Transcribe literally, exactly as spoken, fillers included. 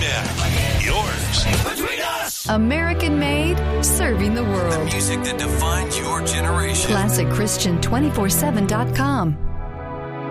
now, yours. American made, serving the The world. music that defined your generation. Classic Christian two forty-seven dot com.